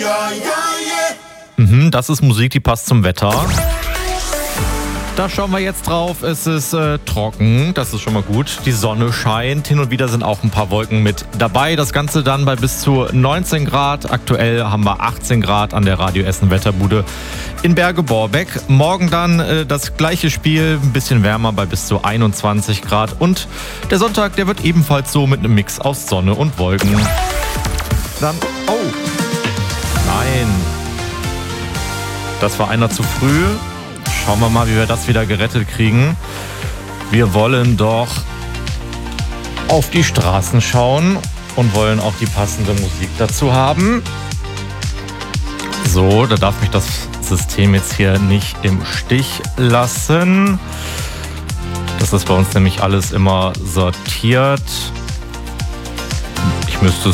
Das ist Musik, die passt zum Wetter. Da schauen wir jetzt drauf. Es ist trocken, das ist schon mal gut. Die Sonne scheint, hin und wieder sind auch ein paar Wolken mit dabei. Das Ganze dann bei bis zu 19 Grad. Aktuell haben wir 18 Grad an der Radio Essen Wetterbude in Berge-Borbeck. Morgen dann das gleiche Spiel, ein bisschen wärmer bei bis zu 21 Grad. Und der Sonntag, der wird ebenfalls so mit einem Mix aus Sonne und Wolken. Dann, oh, nein, das war einer zu früh. Schauen wir mal, wie wir das wieder gerettet kriegen. Wir wollen doch auf die Straßen schauen und wollen auch die passende Musik dazu haben. So, da darf mich das System jetzt hier nicht im Stich lassen. Das ist bei uns nämlich alles immer sortiert. Ich müsste